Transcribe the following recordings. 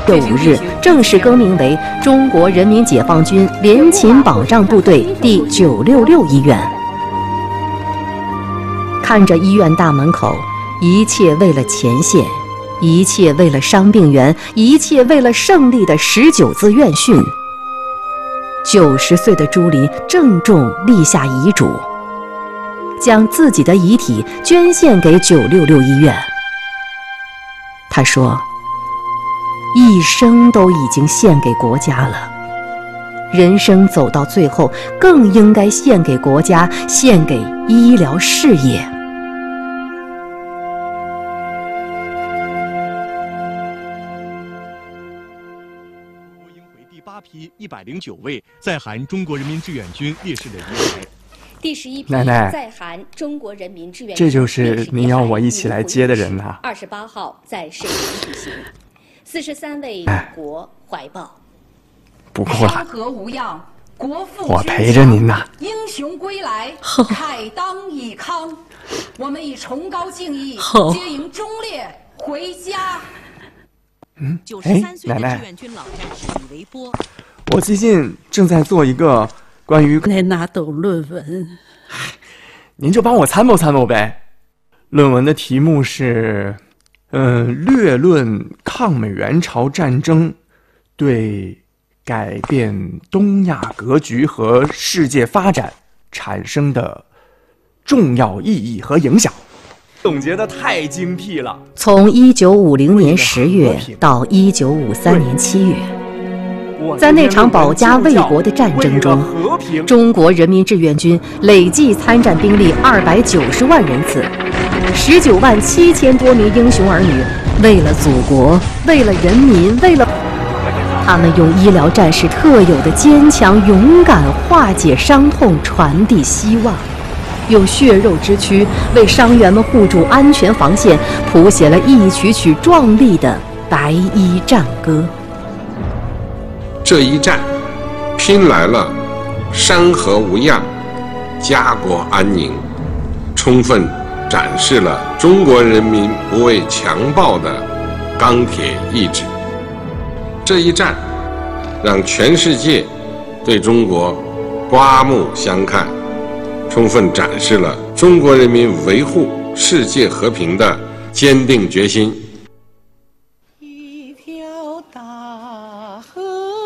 5日正式更名为中国人民解放军联勤保障部队第966医院。看着医院大门口，一切为了前线，一切为了伤病员，一切为了胜利的19字院训。90岁的朱琳郑重立下遗嘱，将自己的遗体捐献给966医院。他说，一生都已经献给国家了，人生走到最后更应该献给国家，献给医疗事业。 应回第8批109位在韩中国人民志愿军烈士的遗骸。 第11批奶奶在韩中国人民志愿军这就是您要我一起来接的人呐。 28号在沈阳举行，43位国怀抱。 不过了， 山河无恙，国富我陪着您呐。 英雄归来，慨当以慷。我们以崇高敬意接迎忠烈回家。 哎，奶奶，我最近正在做一个关于…… 来拿懂论文， 您就帮我参谋参谋呗。论文的题目是，略论抗美援朝战争对改变东亚格局和世界发展产生的重要意义和影响。总结的太精辟了。 从1950年10月到1953年7月，在那场保家卫国的战争中，中国人民志愿军累计参战兵力290万人次，19万7000多名英雄儿女，为了祖国，为了人民，为了他们用医疗战士特有的坚强勇敢化解伤痛，传递希望，用血肉之躯为伤员们护住安全防线，谱写了一曲曲壮丽的白衣战歌。 这一战拼来了山河无恙，家国安宁，充分展示了中国人民不畏强暴的钢铁意志。这一战让全世界对中国刮目相看，充分展示了中国人民维护世界和平的坚定决心。 一条大河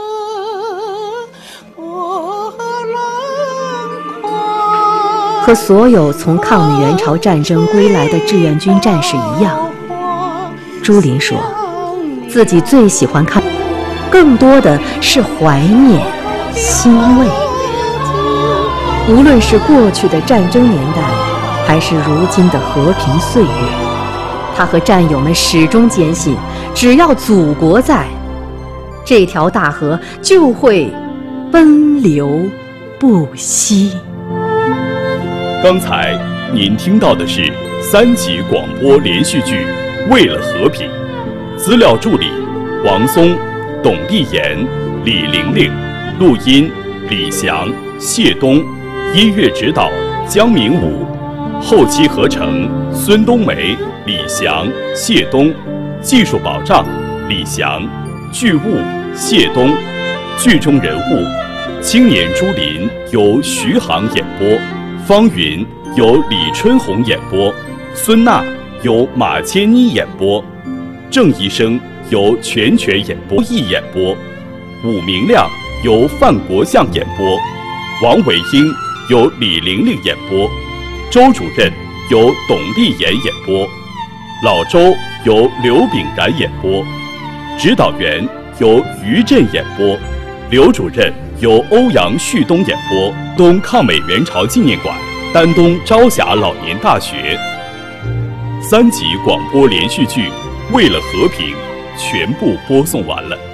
波浪宽。 和所有从抗美援朝战争归来的志愿军战士一样，朱琳说，自己最喜欢看，更多的是怀念、欣慰。无论是过去的战争年代，还是如今的和平岁月，他和战友们始终坚信，只要祖国在，这条大河就会奔流不息。 刚才您听到的是3集广播连续剧《为了和平》，资料助理王松、董丽妍、李玲玲，录音李翔、谢东，音乐指导江明武，后期合成孙冬梅、李翔、谢东，技术保障李翔，剧务谢东，剧中人物青年朱琳由徐航演播，方云由李春红演播，孙娜由马千妮演播，郑医生由全演播，易演播，武明亮由范国相演播，王伟英由李玲玲演播，周主任由董丽妍演播，老周由刘炳然演播，指导员由于震演播，刘主任由欧阳旭东演播。东抗美援朝纪念馆，丹东朝霞老年大学。3集广播连续剧《为了和平》全部播送完了。